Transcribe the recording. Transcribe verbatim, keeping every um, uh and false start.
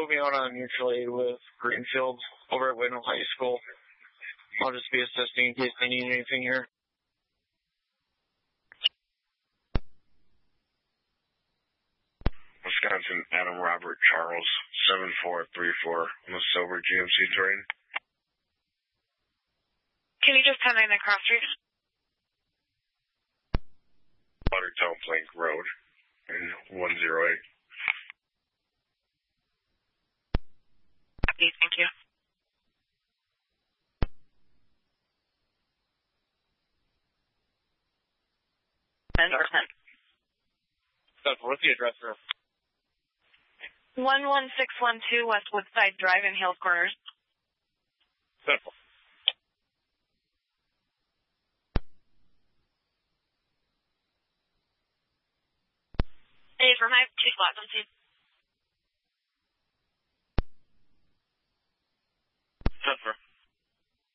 put me out on mutual aid with Greenfield over at Whitnall High School. I'll just be assisting in case they need anything here. Wisconsin, Adam Robert Charles, seven four three four on the silver G M C Terrain. Can you just tell me the cross street? Buttertail Plank Road in one zero eight. Thank you. ten or ten. What's the address for? one one six one two West Woodside Drive in Hills Corners. Simple. Hey, for my two slots, I'm seeing.